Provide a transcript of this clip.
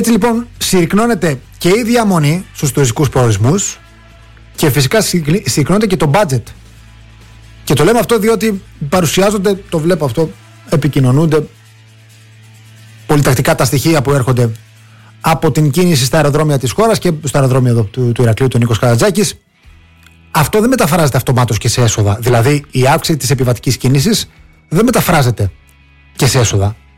Έτσι λοιπόν συρρυκνώνεται και η διαμονή στους τουριστικούς προορισμούς και φυσικά συρρυκνώνεται και το budget. Και το λέμε αυτό διότι παρουσιάζονται, το βλέπω αυτό, επικοινωνούνται πολυτακτικά τα στοιχεία που έρχονται από την κίνηση στα αεροδρόμια της χώρας και στο αεροδρόμιο εδώ, του Ηρακλείου, του Νίκος Καρατζάκης. Αυτό δεν μεταφράζεται αυτομάτως και σε έσοδα. Δηλαδή η αύξηση της επιβατικής κίνησης δεν μεταφράζεται και σε έσοδα.